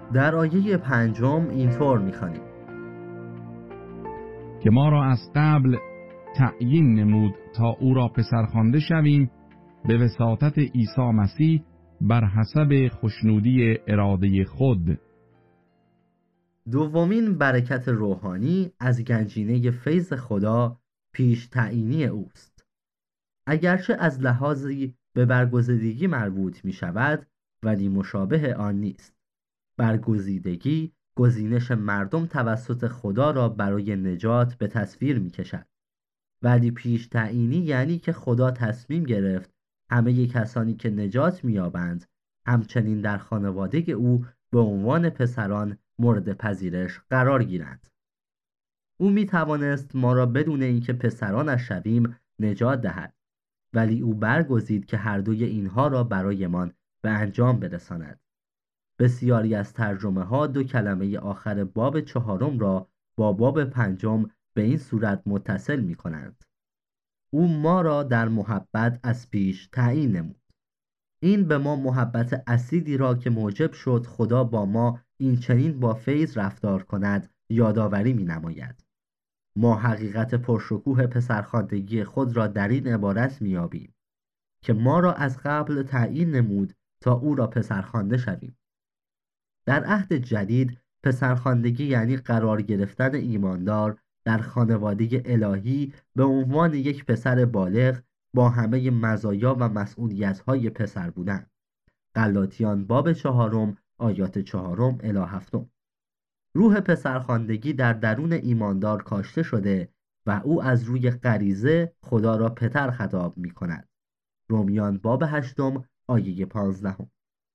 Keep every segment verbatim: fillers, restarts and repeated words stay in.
در آیه پنجم اینطور می‌خوانیم: که ما را از قبل تعیین نمود تا او را پسر خوانده شویم به وساطت عیسی مسیح بر حسب خوشنودی اراده خود. دومین برکت روحانی از گنجینه فیض خدا پیش تعیینی اوست. اگرچه از لحاظی به برگزیدگی مربوط می شود ولی مشابه آن نیست. برگزیدگی گزینش مردم توسط خدا را برای نجات به تصویر می کشد. ولی پیش تعیینی یعنی که خدا تصمیم گرفت همه کسانی که نجات می یابند همچنین در خانواده او به عنوان پسران مورد پذیرش قرار گیرند. او می توانست ما را بدون اینکه پسرانش شویم نجات دهد، ولی او برگزید که هر دوی اینها را برایمان به انجام برساند. بسیاری از ترجمه ها دو کلمه آخر باب چهارم را با باب پنجم به این صورت متصل می کنند: او ما را در محبت از پیش تعیین نمود. این به ما محبت اصیلی را که موجب شد خدا با ما این چنین با فیض رفتار کند یادآوری می نماید. ما حقیقت پرشکوه پسرخواندگی خود را در این عبارت می یابیم که ما را از قبل تعیین نمود تا او را پسرخوانده شویم. در عهد جدید پسرخواندگی یعنی قرار گرفتن ایماندار در خانواده الهی به عنوان یک پسر بالغ با همه مزایا و مسئولیت‌های پسر بودن. غلاطیان باب چهارم آیات چهارم الی هفتم. روح پسرخواندگی در درون ایماندار کاشته شده و او از روی غریزه خدا را پتر خطاب می کند. رومیان باب هشتم آیه پانزدهم.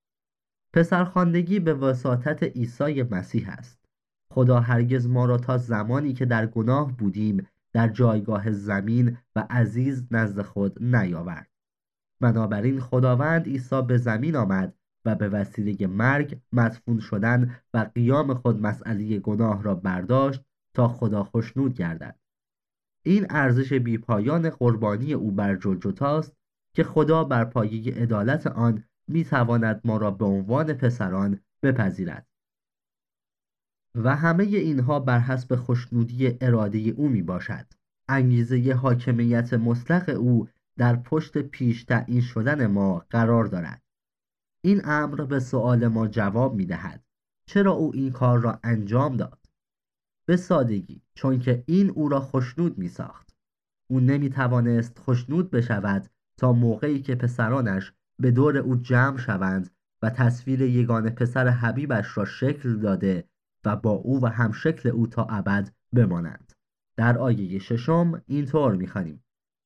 پسرخواندگی به وساطت عیسی مسیح است. خدا هرگز ما را تا زمانی که در گناه بودیم در جایگاه زمین و عزیز نزد خود نیاورد. بنابراین خداوند عیسی به زمین آمد و به وسیله مرگ، مدفون شدن و قیام خود مسئله گناه را برداشت تا خدا خوشنود گردد. این ارزش بیپایان قربانی او بر جلجتاست که خدا بر پایه عدالت آن می تواند ما را به عنوان پسران بپذیرد. و همه اینها بر حسب خوشنودی اراده او می باشد. انگیزه حاکمیت مطلق او در پشت پیش تعیین شدن ما قرار دارد. این امر به سؤال ما جواب می دهد: چرا او این کار را انجام داد؟ به سادگی چون که این او را خوشنود می ساخت. او نمی توانست خوشنود بشود تا موقعی که پسرانش به دور او جمع شوند و تصویر یگانه پسر حبیبش را شکل داده و با او و هم شکل او تا ابد بمانند. در آیه ششم اینطور می‌خوانیم: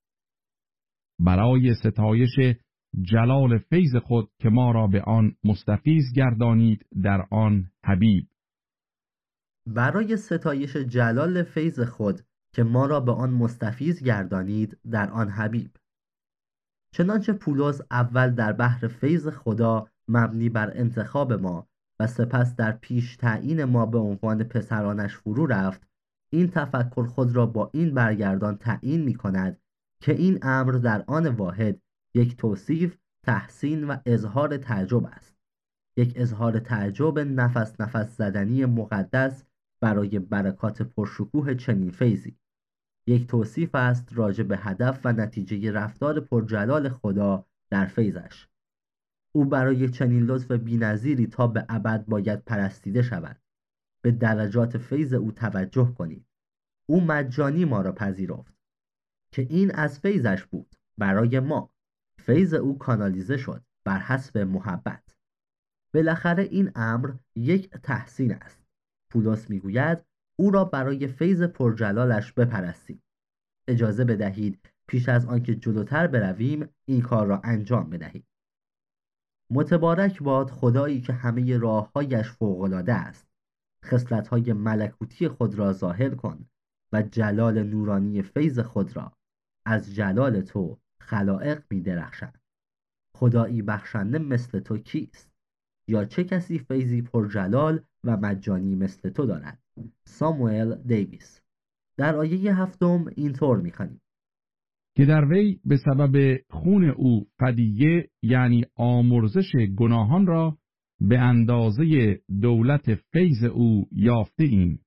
برای ستایش جلال فیض خود که ما را به آن مستفیض گردانید در آن حبیب. برای ستایش جلال فیض خود که ما را به آن مستفیض گردانید در آن حبیب. چنانچه پولس اول در بحر فیض خدا مبنی بر انتخاب ما و سپس در پیش تعیین ما به عنوان پسرانش فرو رفت، این تفکر خود را با این برگردان تعیین می کند که این امر در آن واحد یک توصیف، تحسین و اظهار تعجب است. یک اظهار تعجب نفس نفس زدنی مقدس برای برکات پرشکوه چنین فیضی. یک توصیف است راجع به هدف و نتیجه رفتار پرجلال خدا در فیضش. او برای چنین لطف بی‌نظیری تا به ابد باید پرستیده شود. به درجات فیض او توجه کنید. او مجانی ما را پذیرفت که این از فیضش بود برای ما. فیض او کانالیزه شد بر حسب محبت. بالاخره این امر یک تحسین است. پولس میگوید او را برای فیض پرجلالش بپرستیم. اجازه بدهید پیش از آنکه جلوتر برویم این کار را انجام بدهیم. متبارک باد خدایی که همه راههایش فوق‌العاده است. خصلت‌های ملکوتی خود را ظاهر کن و جلال نورانی فیض خود را. از جلال تو خلائق می درخشند. خدایی بخشنده مثل تو کیست؟ یا چه کسی فیضی پرجلال و مجانی مثل تو دارد؟ ساموئل دیویس. در آیه هفتم اینطور می‌خوانیم: که در وی به سبب خون او فدیه یعنی آمرزش گناهان را به اندازه دولت فیض او یافته ایم.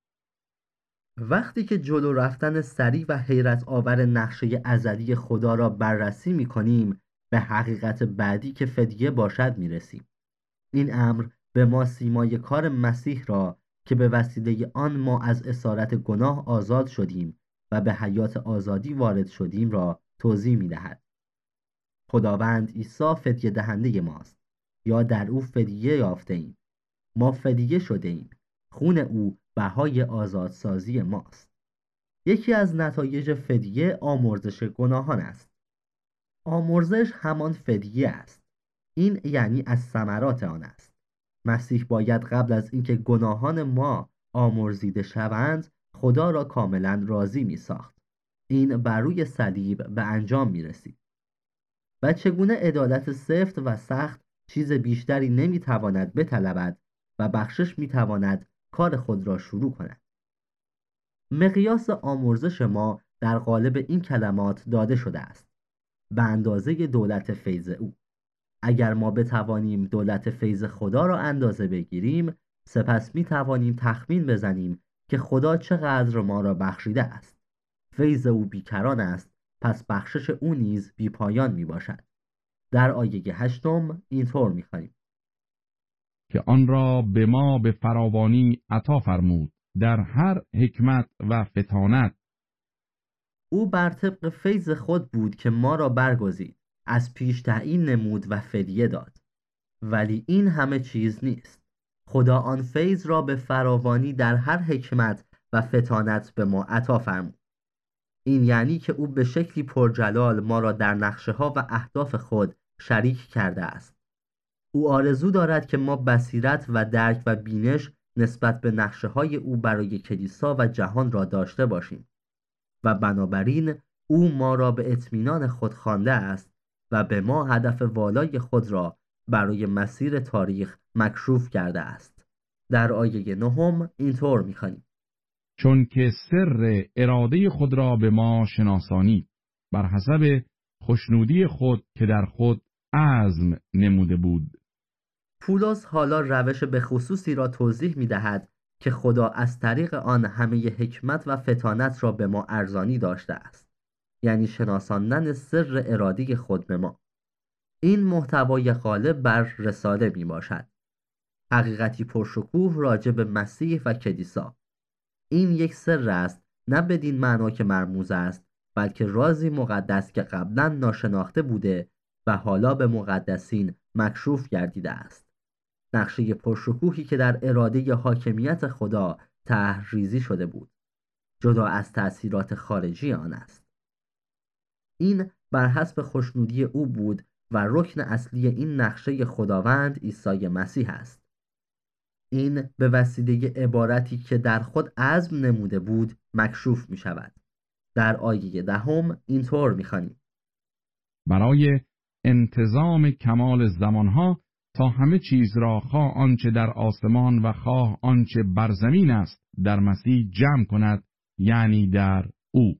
وقتی که جلو رفتن سریع و حیرت آور نقشه ازلی خدا را بررسی می کنیم، به حقیقت بعدی که فدیه باشد می رسیم. این امر به ما سیمای کار مسیح را که به وسیله آن ما از اسارت گناه آزاد شدیم و به حیات آزادی وارد شدیم را توضیح می دهد. خداوند عیسی فدیه دهنده ماست، یا در او فدیه یافته ایم. ما فدیه شده ایم. خون او بهای آزادسازی ماست. یکی از نتایج فدیه آمرزش گناهان است. آمرزش همان فدیه است. این یعنی از ثمرات آن است. مسیح باید قبل از اینکه گناهان ما آمرزیده شوند خدا را کاملا راضی می ساخت. این بر روی صلیب به انجام می رسید. و چگونه عدالت سفت و سخت چیز بیشتری نمی تواند بطلبد و بخشش می تواند کار خود را شروع کند. مقیاس آمرزش ما در قالب این کلمات داده شده است: به اندازه دولت فیض او. اگر ما بتوانیم دولت فیض خدا را اندازه بگیریم، سپس می توانیم تخمین بزنیم که خدا چقدر ما را بخشیده است. فیض او بیکران است، پس بخشش او نیز بی پایان می باشد. در آیه هشتم اینطور می خوانیم که آن را به ما به فراوانی عطا فرمود در هر حکمت و فطانت. او بر طبق فیض خود بود که ما را برگزید، از پیش تعیین نمود و فدیه داد. ولی این همه چیز نیست. خدا آن فیض را به فراوانی در هر حکمت و فطانت به ما عطا فرمود. این یعنی که او به شکلی پرجلال ما را در نقشه ها و اهداف خود شریک کرده است. او آرزو دارد که ما بصیرت و درک و بینش نسبت به نقشه های او برای کلیسا و جهان را داشته باشیم و بنابراین او ما را به اطمینان خود خوانده است و به ما هدف والای خود را برای مسیر تاریخ مکشوف کرده است. در آیه نهم اینطور می‌خوانیم: چون که سر اراده خود را به ما شناسانید بر حسب خوشنودی خود که در خود عزم نموده بود. پولس حالا روش به خصوصی را توضیح می‌دهد که خدا از طریق آن همه حکمت و فطانت را به ما ارزانی داشته است، یعنی شناساندن سر اراده خود به ما. این محتوای غالب بر رساله می باشد. حقیقتی پرشکوه راجع به مسیح و کلیسا. این یک سر است، نه بدین معنا که مرموز است، بلکه رازی مقدس که قبلا ناشناخته بوده و حالا به مقدسین مکشوف گردیده است. نقشه پرشکوهی که در اراده حاکمیت خدا طرح‌ریزی شده بود، جدا از تأثیرات خارجی آن است. این بر حسب خوشنودی او بود و رکن اصلی این نقشه خداوند عیسی مسیح است. این به وسیله عبارتی که در خود عزم نموده بود مکشوف می شود. در آیه دهم اینطور می خوانیم: برای انتظام کمال زمانها تا همه چیز را خواه آنچه در آسمان و خواه آنچه بر زمین است در مسیح جمع کند، یعنی در او.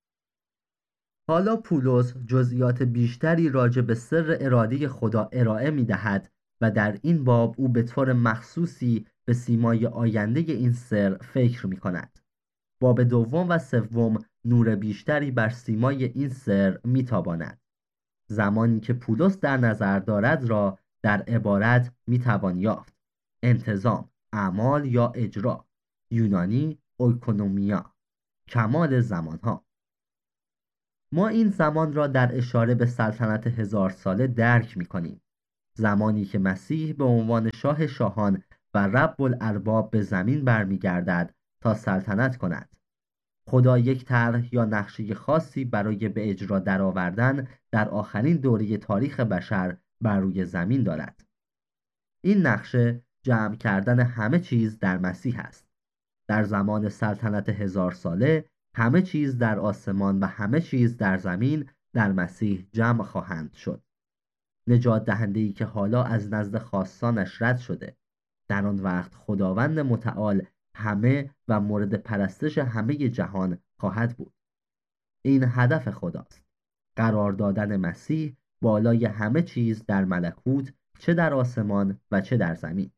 حالا پولس جزئیات بیشتری راجع به سر اراده خدا ارائه می دهد و در این باب او به طور مخصوصی به سیمای آینده این سر فکر می کند. باب دوم و سوم نور بیشتری بر سیمای این سر می تاباند. زمانی که پولس در نظر دارد را در عبارت می توان یافت: انتظام، اعمال یا اجرا، یونانی اویکونومیا، کمال زمانها. ما این زمان را در اشاره به سلطنت هزار ساله درک می کنیم. زمانی که مسیح به عنوان شاه شاهان و رب الارباب به زمین برمیگردد تا سلطنت کند. خدا یک طرح یا نقشه خاصی برای به اجرا درآوردن در آخرین دوره تاریخ بشر بر روی زمین دارد. این نقشه جمع کردن همه چیز در مسیح است. در زمان سلطنت هزار ساله همه چیز در آسمان و همه چیز در زمین در مسیح جمع خواهند شد. نجات دهنده‌ای که حالا از نزد خاصانش رد شده، در آن وقت خداوند متعال همه و مورد پرستش همه جهان خواهد بود. این هدف خداست: قرار دادن مسیح بالای همه چیز در ملکوت چه در آسمان و چه در زمین.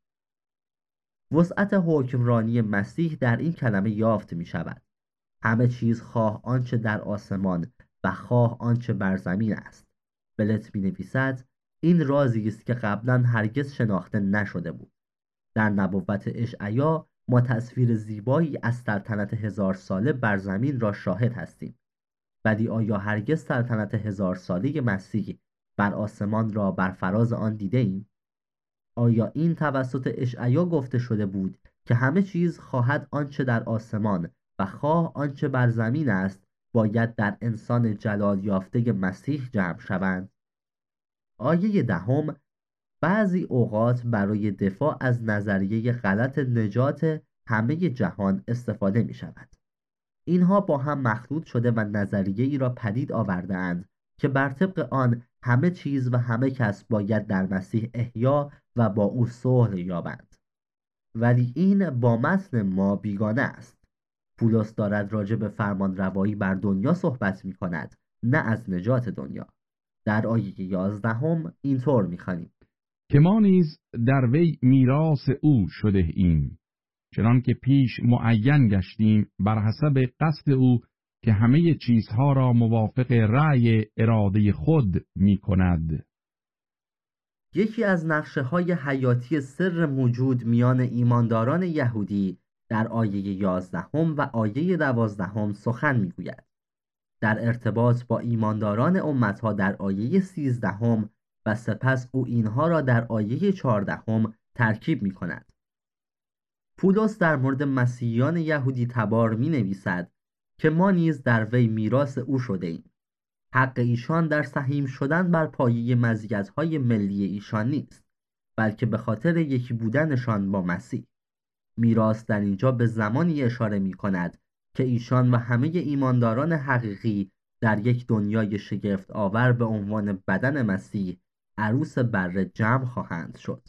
وسعت حکمرانی مسیح در این کلمه یافت می شود. همه چیز خواه آنچه در آسمان و خواه آنچه بر زمین است. بلت می نویسد این رازی است که قبلا هرگز شناخته نشده بود. در نبوت اشعیا ما تصویر زیبایی از سلطنت هزار ساله بر زمین را شاهد هستیم. ولی آیا هرگز سلطنت هزار ساله مسیح بر آسمان را بر فراز آن دیده ایم؟ آیا این توسط اشعیا گفته شده بود که همه چیز خواهد آنچه در آسمان و خواه آنچه بر زمین است باید در انسان جلال یافته مسیح جمع شوند؟ آیه دهم بعضی اوقات برای دفاع از نظریه غلط نجات همه جهان استفاده می شود. اینها با هم مخلوط شده و نظریه ای را پدید آورده اند که بر طبق آن همه چیز و همه کس باید در مسیح احیا و با او صلح یابند. ولی این با متن ما بیگانه است. پولس دارد راجع به فرمان روایی بر دنیا صحبت می کند، نه از نجات دنیا. در آیه یازدهم اینطور می خوانیم که ما نیز در وی میراث او شده ایم، چنان که پیش معین گشتیم بر حسب قصد او که همه چیزها را موافق رأی اراده خود می کند. یکی از نقشه های حیاتی سر موجود میان ایمانداران یهودی در آیه یازدهم و آیه دوازدهم سخن میگوید. در ارتباط با ایمانداران امتها در آیه سیزدهم و سپس او اینها را در آیه چهاردهم ترکیب می کند. پولس در مورد مسیحیان یهودی تبار می نویسد که ما نیز در وی میراث او شده ایم. حق ایشان در سهیم شدن بر پایه مزیت‌های ملی ایشان نیست، بلکه به خاطر یکی بودنشان با مسیح. میراث در اینجا به زمانی اشاره می کند که ایشان و همه ایمانداران حقیقی در یک دنیای شگفت آور به عنوان بدن مسیح عروس بره جمع خواهند شد.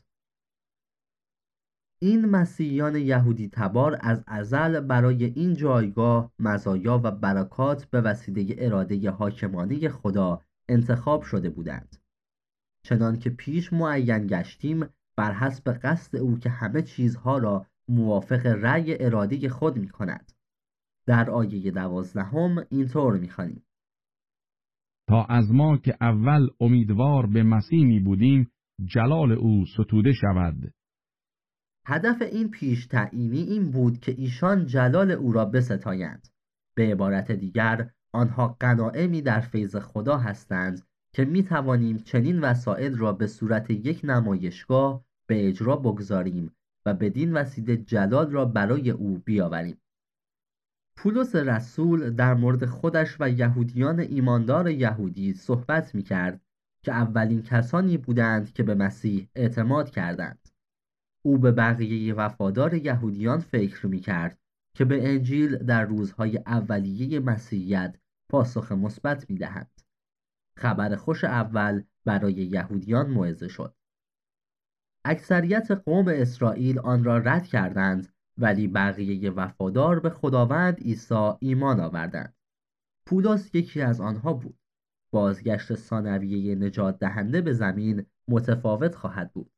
این مسیحیان یهودی تبار از ازل برای این جایگاه مزایا و برکات به وسیله اراده حاکمانه خدا انتخاب شده بودند. چنان که پیش معین گشتیم بر حسب قصد او که همه چیزها را موافق رأی اراده خود می کند. در آیه دوازدهم اینطور می خوانیم تا از ما که اول امیدوار به مسیح می بودیم جلال او ستوده شود. هدف این پیش تعیینی این بود که ایشان جلال او را بستایند. به عبارت دیگر آنها غنایمی در فیض خدا هستند که می توانیم چنین وسائل را به صورت یک نمایشگاه به اجرا بگذاریم و بدین وسیله جلال را برای او بیاوریم. پولس رسول در مورد خودش و یهودیان ایماندار یهودی صحبت می کرد که اولین کسانی بودند که به مسیح اعتماد کردند. او به بقیه وفادار یهودیان فکر می کرد که به انجیل در روزهای اولیه مسیحیت پاسخ مثبت می دهند. خبر خوش اول برای یهودیان موعظه شد. اکثریت قوم اسرائیل آن را رد کردند، ولی بقیه وفادار به خداوند عیسی ایمان آوردند. پولس یکی از آنها بود. بازگشت ثانویه نجات دهنده به زمین متفاوت خواهد بود.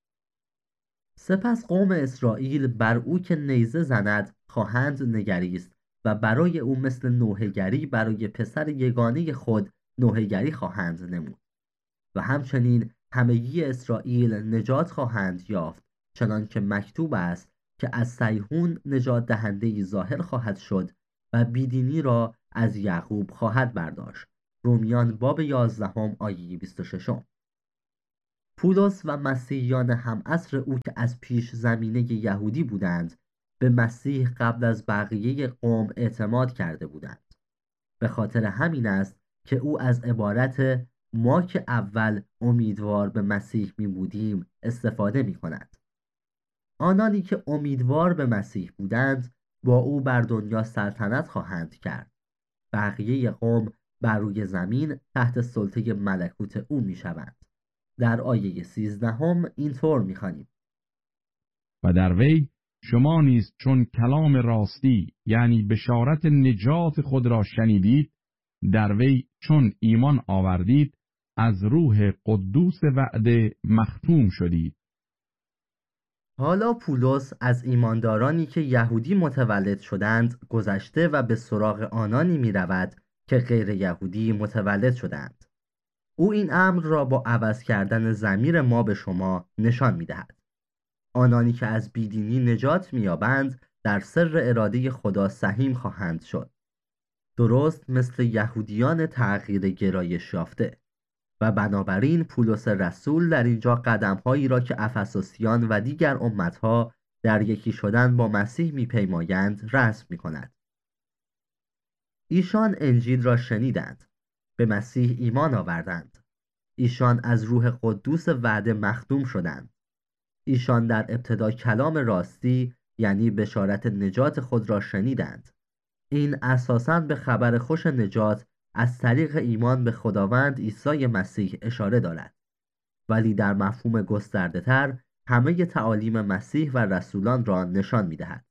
سپس قوم اسرائیل بر او که نیزه زند خواهند نگریست و برای او مثل نوحه‌گری برای پسر یگانه خود نوحه‌گری خواهند نمود. و همچنین همگی اسرائیل نجات خواهند یافت، چنان که مکتوب است که از سیحون نجات دهنده‌ای ظاهر خواهد شد و بیدینی را از یعقوب خواهد برداشت. رومیان باب یازدهم آیه بیست و شش. پولس و مسیحیان هم عصر او که از پیش زمینه یهودی بودند به مسیح قبل از بقیه قوم اعتماد کرده بودند. به خاطر همین است که او از عبارت ما که اول امیدوار به مسیح می بودیم استفاده می کند. آنانی که امیدوار به مسیح بودند با او بر دنیا سلطنت خواهند کرد. بقیه قوم بر روی زمین تحت سلطه ملکوت او می شوند. در آیه سیزدهم اینطور می خوانیم و در وی شما نیز چون کلام راستی یعنی بشارت نجات خود را شنیدید، در وی چون ایمان آوردید، از روح قدوس وعده مختوم شدید. حالا پولس از ایماندارانی که یهودی متولد شدند گذشته و به سراغ آنانی می رود که غیر یهودی متولد شدند. او این امر را با عوض کردن ضمیر ما به شما نشان می دهد. آنانی که از بیدینی نجات می یابند در سر اراده خدا سهیم خواهند شد. درست مثل یهودیان تغییر گرایش یافته. و بنابراین پولس رسول در اینجا قدم‌هایی را که افسوسیان و دیگر امتها در یکی شدن با مسیح می‌پیمایند رسم می‌کند. ایشان انجیل را شنیدند، به مسیح ایمان آوردند. ایشان از روح قدوس وعده مخدوم شدند. ایشان در ابتدا کلام راستی یعنی بشارت نجات خود را شنیدند. این اساساً به خبر خوش نجات از طریق ایمان به خداوند عیسی مسیح اشاره دارد، ولی در مفهوم گسترده تر همه تعالیم مسیح و رسولان را نشان می دهد.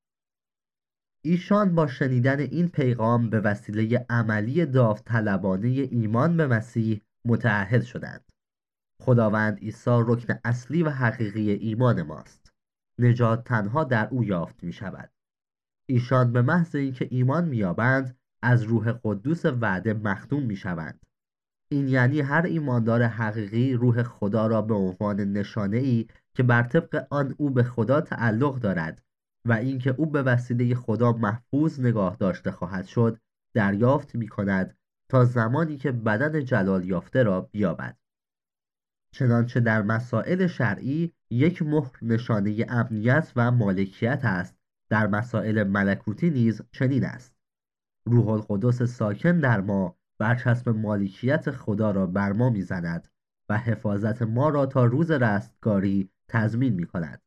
ایشان با شنیدن این پیغام به وسیله عملی داوطلبانه ایمان به مسیح متعهد شدند. خداوند عیسی رکن اصلی و حقیقی ایمان ماست. نجات تنها در او یافت می شود. ایشان به محض اینکه ایمان می یابند از روح قدوس وعده مخدوم می شوند. این یعنی هر ایماندار حقیقی روح خدا را به عنوان نشانه ای که بر طبق آن او به خدا تعلق دارد و اینکه او به وسیله خدا محفوظ نگاه داشته خواهد شد دریافت می کند تا زمانی که بدن جلال یافته را بیابد. چنانچه در مسائل شرعی یک مهر نشانه امنیت و مالکیت است، در مسائل ملکوتی نیز چنین است. روح القدس ساکن در ما برچسب مالکیت خدا را بر ما می‌زند و حفاظت ما را تا روز رستگاری تضمین می‌کند.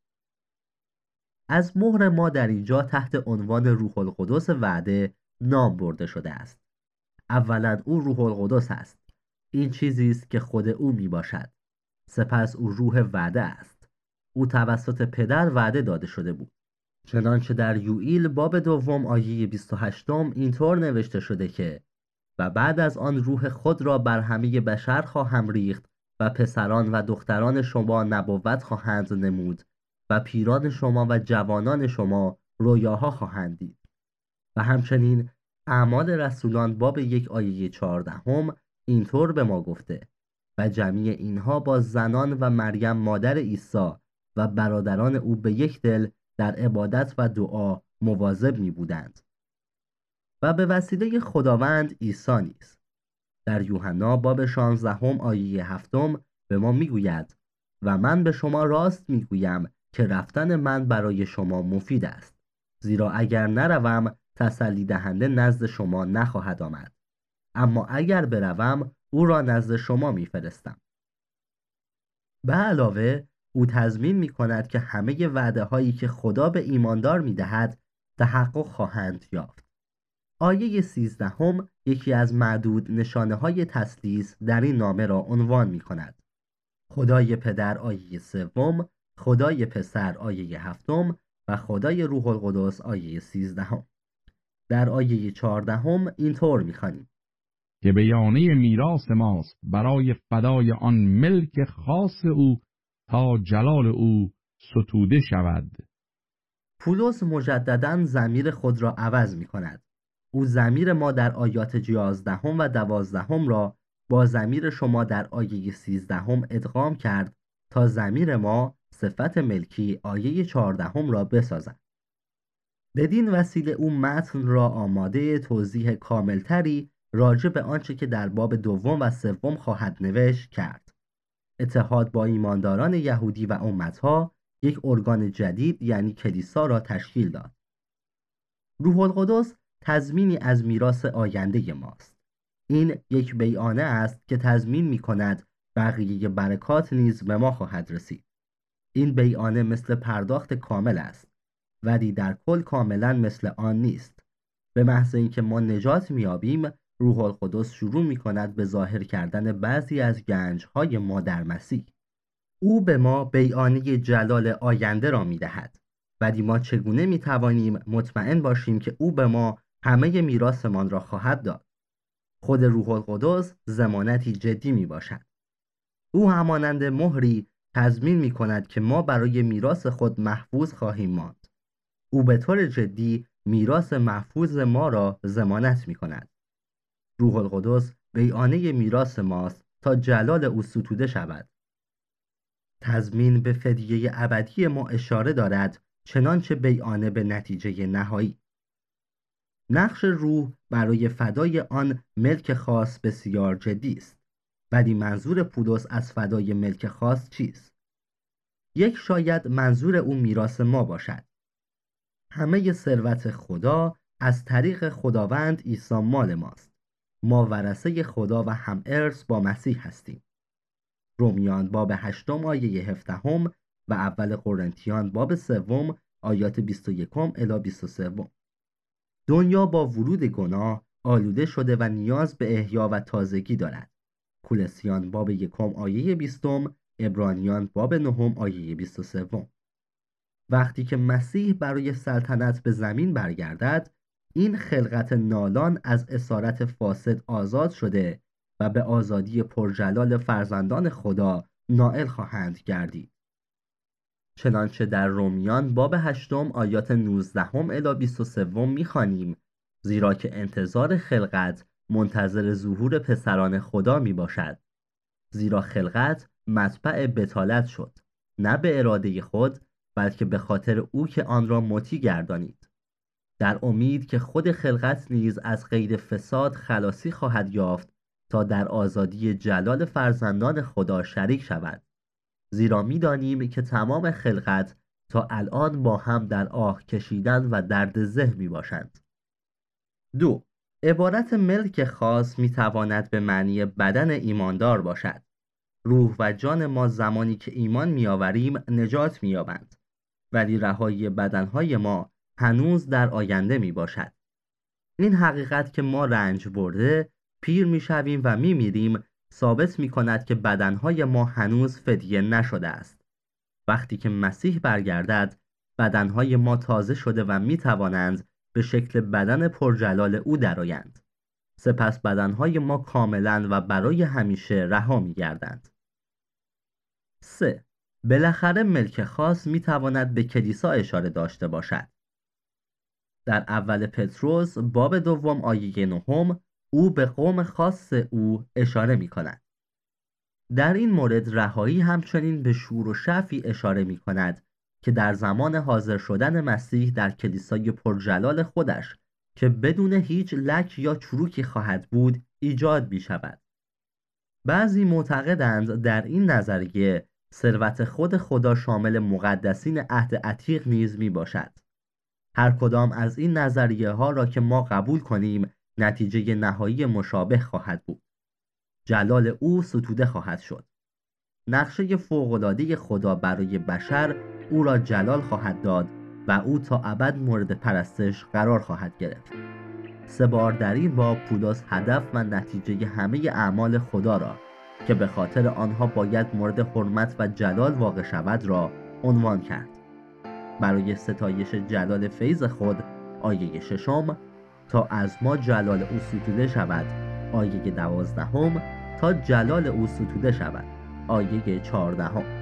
از مهر ما در اینجا تحت عنوان روح القدس وعده نام برده شده است. اولا او روح القدس است. این چیزی است که خود او میباشد. سپس او روح وعده است. او توسط پدر وعده داده شده بود. چنانچه در یوئیل باب دوم آیه بیست و هشت اینطور نوشته شده که و بعد از آن روح خود را بر همه بشر خواهم ریخت و پسران و دختران شما نبوت خواهند نمود و پیران شما و جوانان شما رویاها خواهند دید. و همچنین اعمال رسولان باب یک آیه چهاردهم اینطور به ما گفته و جمیع اینها با زنان و مریم مادر عیسی و برادران او به یک دل در عبادت و دعا مواظب می بودند. و به وسیله خداوند عیسی نیز در یوحنا باب شانزدهم آیه هفتم به ما می گوید و من به شما راست می گویم که رفتن من برای شما مفید است، زیرا اگر نروم تسلی دهنده نزد شما نخواهد آمد، اما اگر بروم او را نزد شما می فرستم. به علاوه او تضمین می کند که همه وعده هایی که خدا به ایماندار می دهد تحقق خواهند یافت. آیه سیزدهم یکی از معدود نشانه های تثلیث در این نامه را عنوان می کند. خدای پدر آیه سوم، خدای پسر آیه هفتم و خدای روح القدس آیه سیزدهم. در آیه چهاردهم اینطور می خوانیم که بیانیه میراث ماست برای فدای آن ملک خاص او تا جلال او ستوده شود. پولس مجدداً ضمیر خود را عوض می کند. او ضمیر ما در آیات یازدهم و دوازدهم را با ضمیر شما در آیه سیزدهم ادغام کرد تا ضمیر ما صفت ملکی آیه چهاردهم را بسازد. بدین وسیله او متن را آماده توضیح کاملتری راجع به آنچه که در باب دوم و سوم خواهد نوشت کرد. اتحاد با ایمانداران یهودی و امتها یک ارگان جدید یعنی کلیسا را تشکیل داد. روح القدس تضمینی از میراث آینده ماست. این یک بیانه است که تضمین می کند بقیه برکات نیز به ما خواهد رسید. این بیانه مثل پرداخت کامل است، ولی در کل کاملا مثل آن نیست. به محض اینکه ما نجات می‌یابیم، روح القدس شروع می کند به ظاهر کردن بعضی از گنج‌های ما در مسیح. او به ما بیانیه جلال آینده را می دهد. ولی ما چگونه می توانیم مطمئن باشیم که او به ما همه میراثمان را خواهد داد؟ خود روح القدس ضمانتی جدی می باشد. او همانند مهری تضمین می کند که ما برای میراث خود محفوظ خواهیم ماند. او به طور جدی میراث محفوظ ما را ضمانت می کند. روح القدس بیعانه میراث ماست تا جلال او ستوده شود. تضمین به فدیه ابدی ما اشاره دارد، چنانچه بیعانه به نتیجه نهایی. نقش روح برای فدای آن ملک خاص بسیار جدی است. ولی منظور پولس از فدای ملک خاص چیست؟ یک شاید منظور او میراث ما باشد. همه ثروت خدا از طریق خداوند عیسی مال ماست. ما ورثه خدا و هم ارث با مسیح هستیم. رومیان باب هشتم آیه هفدهم و اول قرنتیان باب سوم آیات بیست و یکم الی بیست و سوم. دنیا با ورود گناه آلوده شده و نیاز به احیا و تازگی دارد. کولسیان باب یکم آیه بیستم، عبرانیان باب نهم آیه بیست و سوم. وقتی که مسیح برای سلطنت به زمین برگردد، این خلقت نالان از اسارت فاسد آزاد شده و به آزادی پرجلال فرزندان خدا نائل خواهند گردید. چنانچه در رومیان باب هشتم آیات نوزدهم الی بیست و سوم می‌خوانیم: زیرا که انتظار خلقت منتظر ظهور پسران خدا می باشد. زیرا خلقت متبع بطالت شد، نه به اراده خود، بلکه به خاطر او که آن را مطیع گردانید، در امید که خود خلقت نیز از قید فساد خلاصی خواهد یافت تا در آزادی جلال فرزندان خدا شریک شود. زیرا می دانیم که تمام خلقت تا الان با هم در آه کشیدن و درد زه می باشند. دو. عبارت ملک خاص می تواند به معنی بدن ایماندار باشد. روح و جان ما زمانی که ایمان می آوریم نجات می یابند، ولی رهایی بدنهای ما هنوز در آینده می باشد. این حقیقت که ما رنج برده، پیر می شویم و می میریم ثابت می کند که بدنهای ما هنوز فدیه نشده است. وقتی که مسیح برگردد، بدنهای ما تازه شده و می توانند به شکل بدن پرجلال او درآیند. سپس بدنهای ما کاملا و برای همیشه رها می گردند. سه. بالاخره ملک خاص می تواند به کلیسا اشاره داشته باشد. در اول پتروس باب دوم آیه نهم او به قوم خاص او اشاره می کند. در این مورد رهایی همچنین به شور و شفی اشاره می کند که در زمان حاضر شدن مسیح در کلیسای پرجلال خودش که بدون هیچ لک یا چروکی خواهد بود ایجاد می شود. بعضی معتقدند در این نظریه ثروت خود خدا شامل مقدسین عهد عتیق نیز می باشد. هر کدام از این نظریه ها را که ما قبول کنیم نتیجه نهایی مشابه خواهد بود. جلال او ستوده خواهد شد. نقشه فوق‌العاده خدا برای بشر او را جلال خواهد داد و او تا ابد مورد پرستش قرار خواهد گرفت. سه بار در این باب پولس هدف و نتیجه همه اعمال خدا را که به خاطر آنها باید مورد حرمت و جلال واقع شود را عنوان کرد. برای ستایش جلال فیض خود آیه ششم تا از ما جلال او ستوده شود آیه دوازدهم تا جلال او ستوده شود آیه چهاردهم.